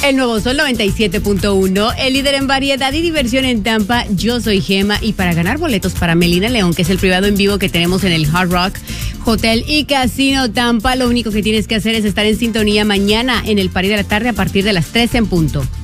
El nuevo Sol 97.1, el líder en variedad y diversión en Tampa. Yo soy Gema y para ganar boletos para Melina León, que es el privado en vivo que tenemos en el Hard Rock Hotel y Casino Tampa, lo único que tienes que hacer es estar en sintonía mañana en el party de la tarde a partir de las 3 en punto.